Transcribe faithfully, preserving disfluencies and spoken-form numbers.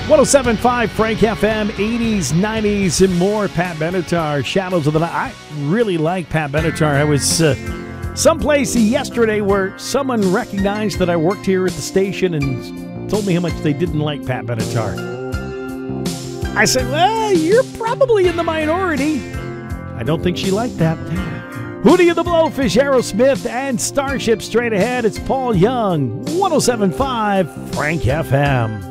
one oh seven point five Frank F M, eighties, nineties, and more. Pat Benatar, Shadows of the Night. I really like Pat Benatar. I was uh, someplace yesterday where someone recognized that I worked here at the station and told me how much they didn't like Pat Benatar. I said, well, you're probably in the minority. I don't think she liked that. Hootie and the Blowfish, Aerosmith, and Starship straight ahead. It's Paul Young, one oh seven point five Frank F M.